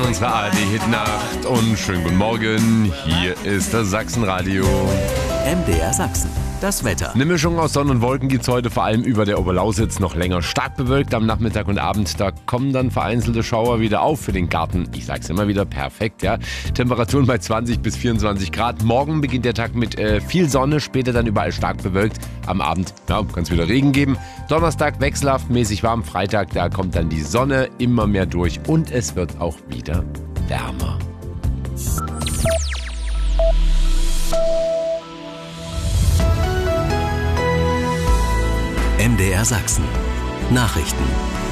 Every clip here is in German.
unserer ARD-Hitnacht und schönen guten Morgen. Hier ist das Sachsenradio. MDR Sachsen. Das Wetter. Eine Mischung aus Sonne und Wolken gibt es heute vor allem über der Oberlausitz noch länger. Stark bewölkt am Nachmittag und Abend. Da kommen dann vereinzelte Schauer wieder auf für den Garten. Ich sag's immer wieder, perfekt, ja. Temperaturen bei 20 bis 24 Grad. Morgen beginnt der Tag mit viel Sonne, später dann überall stark bewölkt. Am Abend kann es wieder Regen geben. Donnerstag wechselhaft mäßig warm. Freitag, da kommt dann die Sonne immer mehr durch und es wird auch wieder wärmer. MDR Sachsen. Nachrichten.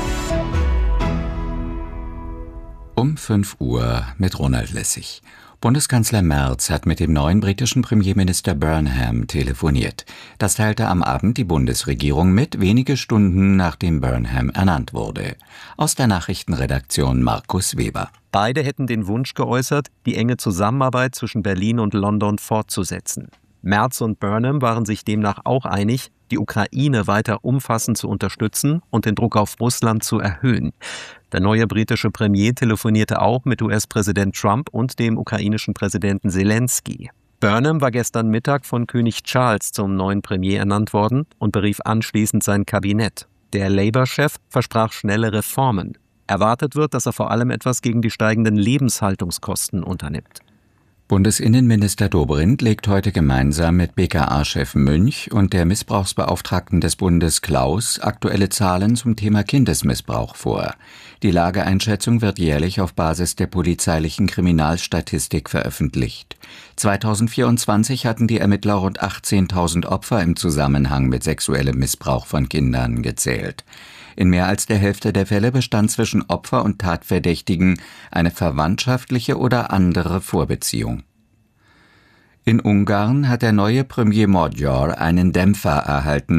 Um 5 Uhr mit Ronald Lessig. Bundeskanzler Merz hat mit dem neuen britischen Premierminister Burnham telefoniert. Das teilte am Abend die Bundesregierung mit, wenige Stunden nachdem Burnham ernannt wurde. Aus der Nachrichtenredaktion Markus Weber. Beide hätten den Wunsch geäußert, die enge Zusammenarbeit zwischen Berlin und London fortzusetzen. Merz und Burnham waren sich demnach auch einig, die Ukraine weiter umfassend zu unterstützen und den Druck auf Russland zu erhöhen. Der neue britische Premier telefonierte auch mit US-Präsident Trump und dem ukrainischen Präsidenten Zelensky. Burnham war gestern Mittag von König Charles zum neuen Premier ernannt worden und berief anschließend sein Kabinett. Der Labour-Chef versprach schnelle Reformen. Erwartet wird, dass er vor allem etwas gegen die steigenden Lebenshaltungskosten unternimmt. Bundesinnenminister Dobrindt legt heute gemeinsam mit BKA-Chef Münch und der Missbrauchsbeauftragten des Bundes Klaus aktuelle Zahlen zum Thema Kindesmissbrauch vor. Die Lageeinschätzung wird jährlich auf Basis der polizeilichen Kriminalstatistik veröffentlicht. 2024 hatten die Ermittler rund 18.000 Opfer im Zusammenhang mit sexuellem Missbrauch von Kindern gezählt. In mehr als der Hälfte der Fälle bestand zwischen Opfer und Tatverdächtigen eine verwandtschaftliche oder andere Vorbeziehung. In Ungarn hat der neue Premier Magyar einen Dämpfer erhalten,